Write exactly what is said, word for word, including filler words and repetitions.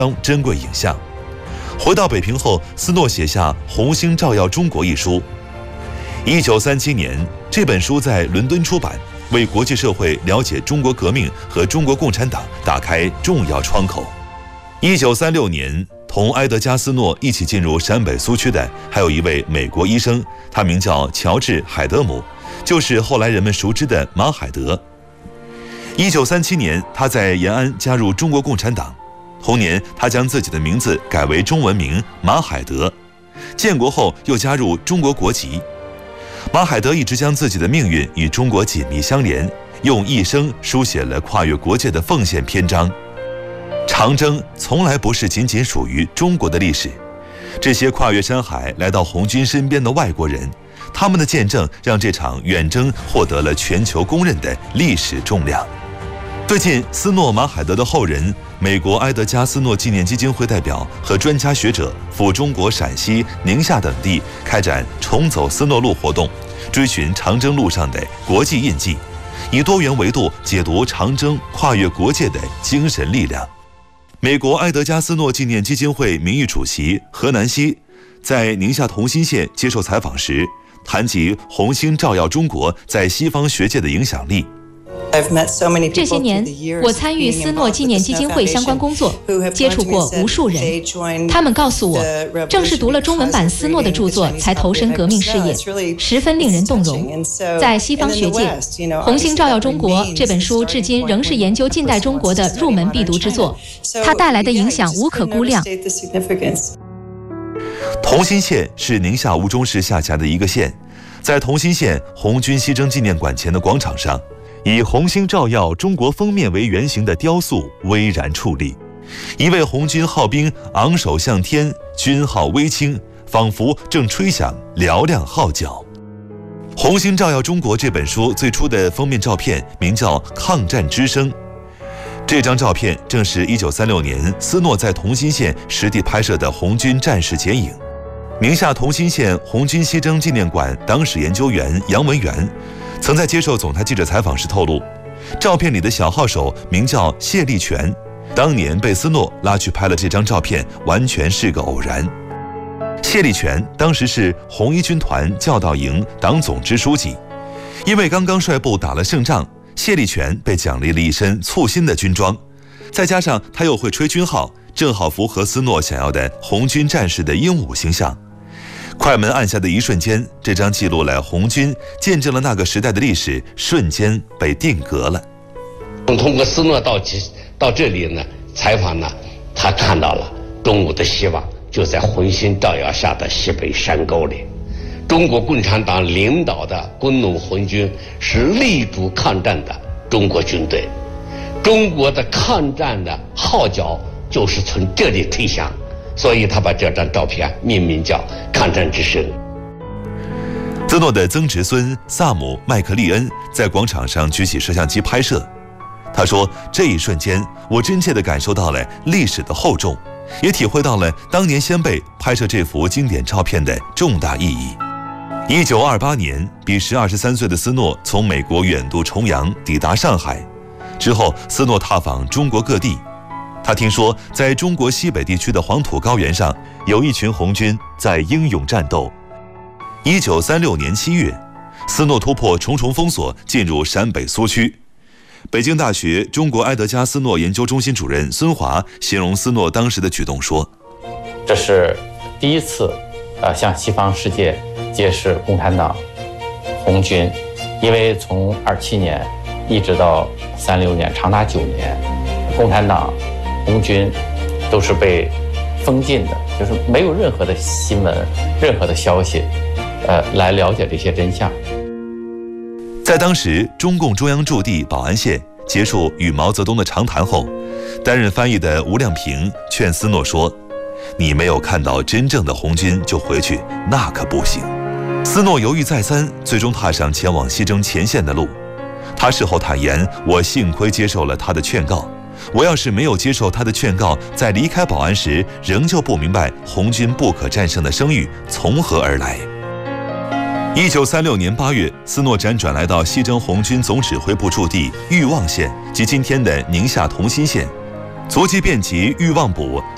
珍贵影像。回到北平后，斯诺写下《红星照耀中国》一书。一九三七年，这本书在伦敦出版，为国际社会了解中国革命和中国共产党打开重要窗口。一九三六年，同埃德加·斯诺一起进入陕北苏区的还有一位美国医生，他名叫乔治·海德姆，就是后来人们熟知的马海德。一九三七年，他在延安加入中国共产党。同年，他将自己的名字改为中文名马海德。建国后又加入中国国籍。马海德一直将自己的命运与中国紧密相连，用一生书写了跨越国界的奉献篇章。长征从来不是仅仅属于中国的历史，这些跨越山海来到红军身边的外国人，他们的见证让这场远征获得了全球公认的历史重量。最近，斯诺马海德的后人美国埃德加·斯诺纪念基金会代表和专家学者赴中国陕西、宁夏等地开展重走斯诺路活动，追寻长征路上的国际印记，以多元维度解读长征跨越国界的精神力量。美国埃德加·斯诺纪念基金会名誉主席何南希在宁夏同心县接受采访时，谈及红星照耀中国在西方学界的影响力。 这些年，我参与斯诺纪念基金会相关工作，接触过无数人。他们告诉我，正是读了中文版斯诺的著作，才投身革命事业，十分令人动容。在西方学界，《红星照耀中国》这本书至今仍是研究近代中国的入门必读之作，它带来的影响无可估量。 同心县是宁夏吴忠市下辖的一个县，在同心县红军西征纪念馆前的广场上，以红星照耀中国封面为原型的雕塑巍然矗立，一位红军号兵昂首向天，军号微倾，仿佛正吹响嘹亮号角。《红星照耀中国》这本书最初的封面照片名叫《抗战之声》，这张照片正是一九三六年斯诺在同心县实地拍摄的红军战士剪影。宁夏同心县红军西征纪念馆党史研究员杨文元曾在接受总台记者采访时透露，照片里的小号手名叫谢立全，当年被斯诺拉去拍了这张照片，完全是个偶然。谢立全当时是红一军团教导营党总支书记，因为刚刚率部打了胜仗，谢立全被奖励了一身簇新的军装，再加上他又会吹军号，正好符合斯诺想要的红军战士的英武形象。快门按下的一瞬间，这张记录了红军，见证了那个时代的历史，瞬间被定格了。 通过斯诺到到这里呢采访呢，他看到了中国的希望就在红星照耀下的西北山沟里。中国共产党领导的工农红军是力主抗战的中国军队，中国的抗战的号角就是从这里吹响。所以他把这张照片命名叫《抗战之声》。 斯诺的曾侄孙萨姆·麦克利恩在广场上举起摄像机拍摄。他说：“这一瞬间，我真切地感受到了历史的厚重，也体会到了当年先辈拍摄这幅经典照片的重大意义。”一九二八年，彼时二十三岁的斯诺从美国远渡重洋，抵达上海。之后，斯诺踏访中国各地。他听说，在中国西北地区的黄土高原上，有一群红军在英勇战斗。一九三六年七月，斯诺突破重重封锁，进入陕北苏区。北京大学中国埃德加·斯诺研究中心主任孙华形容斯诺当时的举动说：“ 这是第一次，呃，向西方世界揭示共产党红军，因为从二七年一直到三六年，长达九年，共产党红军都是被封禁的，就是没有任何的新闻、任何的消息，呃，来了解这些真相。” 在当时中共中央驻地宝安县结束与毛泽东的长谈后，担任翻译的吴亮平劝斯诺说：“你没有看到真正的红军就回去，那可不行。”斯诺犹豫再三，最终踏上前往西征前线的路。他事后坦言：“我幸亏接受了他的劝告。我要是没有接受他的劝告，在离开宝安时，仍旧不明白红军不可战胜的声誉从何而来。”一九三六年八月，斯诺辗转来到西征红军总指挥部驻地裕望县及今天的宁夏同心县，足迹遍及裕望堡、